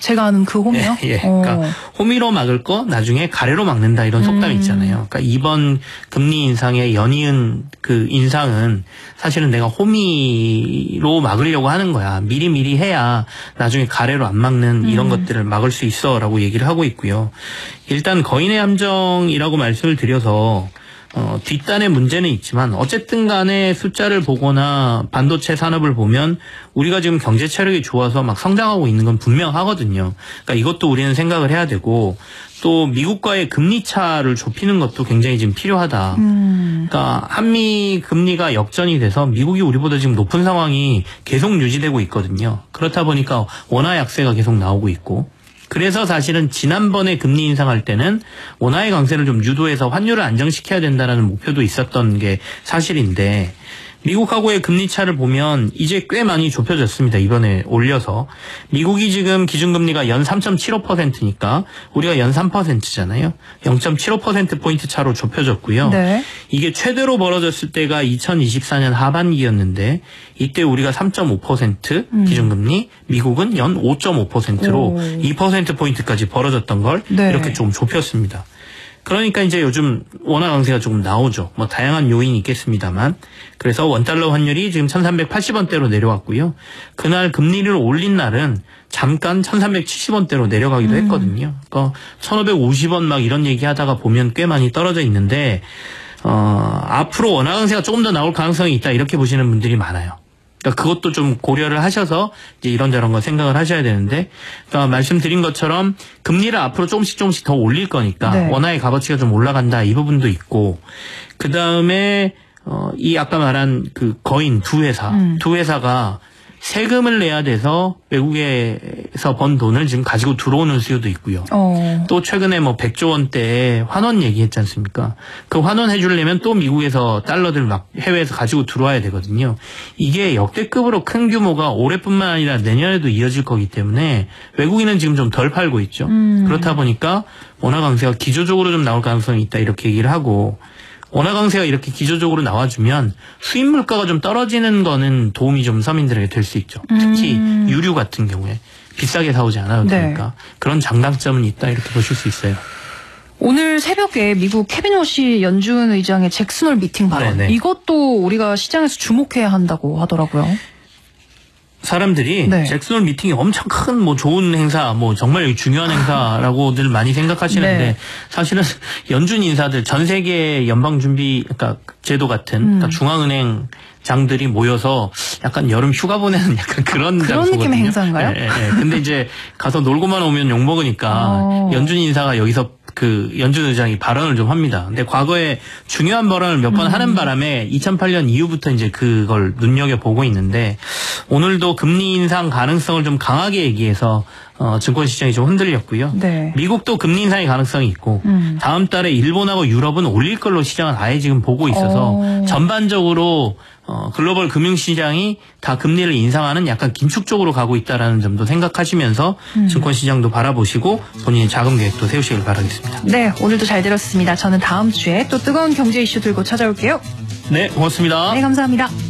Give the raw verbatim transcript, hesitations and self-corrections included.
제가 아는 그 홈이요? 예, 예. 그러니까 홈이로 막을 거 나중에 가래로 막는다 이런 속담이 음. 있잖아요. 그러니까 이번 금리 인상의 연이은 그 인상은 사실은 내가 홈이로 막으려고 하는 거야. 미리 미리 해야 나중에 가래로 안 막는 이런 음. 것들을 막을 수 있어라고 얘기를 하고 있고요. 일단 거인의 함정이라고 말씀을 드려서 어, 뒷단의 문제는 있지만 어쨌든 간에 숫자를 보거나 반도체 산업을 보면 우리가 지금 경제 체력이 좋아서 막 성장하고 있는 건 분명하거든요. 그러니까 이것도 우리는 생각을 해야 되고 또 미국과의 금리 차를 좁히는 것도 굉장히 지금 필요하다. 음. 그러니까 한미 금리가 역전이 돼서 미국이 우리보다 지금 높은 상황이 계속 유지되고 있거든요. 그렇다 보니까 원화 약세가 계속 나오고 있고 그래서 사실은 지난번에 금리 인상할 때는 원화의 강세를 좀 유도해서 환율을 안정시켜야 된다는 목표도 있었던 게 사실인데 미국하고의 금리 차를 보면 이제 꽤 많이 좁혀졌습니다. 이번에 올려서. 미국이 지금 기준금리가 연 삼 점 칠오 퍼센트니까 우리가 연 삼 퍼센트잖아요. 영 점 칠오 퍼센트포인트 차로 좁혀졌고요. 네. 이게 최대로 벌어졌을 때가 이천이십사 년 하반기였는데 이때 우리가 삼 점 오 퍼센트 음. 기준금리, 미국은 연 오 점 오 퍼센트로 오. 이 퍼센트포인트까지 벌어졌던 걸 네. 이렇게 좀 좁혔습니다. 그러니까 이제 요즘 원화 강세가 조금 나오죠. 뭐 다양한 요인이 있겠습니다만. 그래서 원달러 환율이 지금 천삼백팔십 원대로 내려왔고요. 그날 금리를 올린 날은 잠깐 천삼백칠십 원대로 내려가기도 음. 했거든요. 그러니까 천오백오십 원 막 이런 얘기하다가 보면 꽤 많이 떨어져 있는데 어, 앞으로 원화 강세가 조금 더 나올 가능성이 있다 이렇게 보시는 분들이 많아요. 그러니까 그것도 좀 고려를 하셔서 이제 이런저런 거 생각을 하셔야 되는데, 그러니까 말씀드린 것처럼 금리를 앞으로 조금씩 조금씩 더 올릴 거니까 네. 원화의 값어치가 좀 올라간다 이 부분도 있고, 그 다음에 어, 이 아까 말한 그 거인 두 회사, 음. 두 회사가 세금을 내야 돼서 외국에서 번 돈을 지금 가지고 들어오는 수요도 있고요. 어. 또 최근에 뭐 백조 원대의 환원 얘기했지 않습니까? 그 환원 해주려면 또 미국에서 달러들 막 해외에서 가지고 들어와야 되거든요. 이게 역대급으로 큰 규모가 올해뿐만 아니라 내년에도 이어질 거기 때문에 외국인은 지금 좀 덜 팔고 있죠. 음. 그렇다 보니까 원화 강세가 기조적으로 좀 나올 가능성이 있다 이렇게 얘기를 하고, 원화 강세가 이렇게 기조적으로 나와주면 수입 물가가 좀 떨어지는 거는 도움이 좀 서민들에게 될 수 있죠. 특히 음. 유류 같은 경우에 비싸게 사오지 않아도 네. 되니까 그런 장단점은 있다 이렇게 보실 수 있어요. 오늘 새벽에 미국 케빈 워시 연준 의장의 잭슨홀 미팅 발언, 네네. 이것도 우리가 시장에서 주목해야 한다고 하더라고요. 사람들이 네. 잭슨홀 미팅이 엄청 큰 뭐 좋은 행사, 뭐 정말 중요한 행사라고들 많이 생각하시는데 네. 사실은 연준 인사들 전 세계 연방준비 그러니까 제도 같은 음. 그러니까 중앙은행 장들이 모여서 약간 여름 휴가 보내는 약간 그런 그런 장소거든요. 느낌의 행사인가요? 네, 네, 네. 근데 이제 가서 놀고만 오면 욕 먹으니까 어. 연준 인사가 여기서 그 연준 의장이 발언을 좀 합니다. 근데 과거에 중요한 발언을 몇 번 음. 하는 바람에 이천팔 년 이후부터 이제 그걸 눈여겨보고 있는데 오늘도 금리 인상 가능성을 좀 강하게 얘기해서 어, 증권시장이 좀 흔들렸고요. 네. 미국도 금리 인상의 가능성이 있고 음. 다음 달에 일본하고 유럽은 올릴 걸로 시장은 아예 지금 보고 있어서 오. 전반적으로 어, 글로벌 금융시장이 다 금리를 인상하는 약간 긴축 쪽으로 가고 있다는 점도 생각하시면서 음. 증권시장도 바라보시고 본인의 자금 계획도 세우시길 바라겠습니다. 네, 오늘도 잘 들었습니다. 저는 다음 주에 또 뜨거운 경제 이슈 들고 찾아올게요. 네, 고맙습니다. 네, 감사합니다.